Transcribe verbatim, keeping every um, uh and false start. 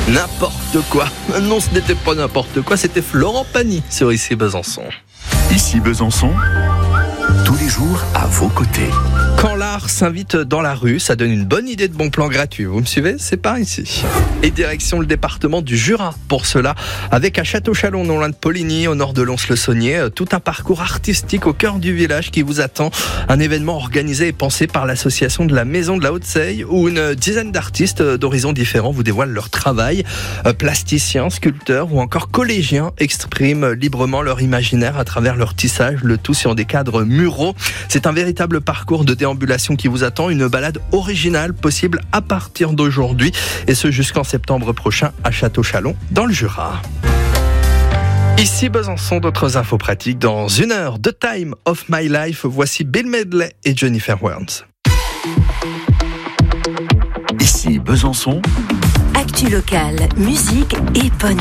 N'importe quoi. Non, ce n'était pas n'importe quoi, c'était Florent Pagny sur Ici Besançon. Ici Besançon, tous les jours à vos côtés. Quand l'art s'invite dans la rue, ça donne une bonne idée de bon plan gratuit. Vous me suivez ? C'est par ici. Et direction le département du Jura pour cela, avec à Château-Chalon, non loin de Poligny, au nord de Lons-le-Saunier, tout un parcours artistique au cœur du village qui vous attend. Un événement organisé et pensé par l'association de la Maison de la Haute-Seille, où une dizaine d'artistes d'horizons différents vous dévoilent leur travail. Plasticiens, sculpteurs ou encore collégiens expriment librement leur imaginaire à travers leur tissage, le tout sur des cadres muraux. C'est un véritable parcours de déambulation qui vous attend, une balade originale possible à partir d'aujourd'hui et ce jusqu'en septembre prochain à Château-Chalon dans le Jura. Ici Besançon, d'autres infos pratiques dans une heure. The Time of My Life, voici Bill Medley et Jennifer Warnes. Ici Besançon, actu locale, musique et pognon.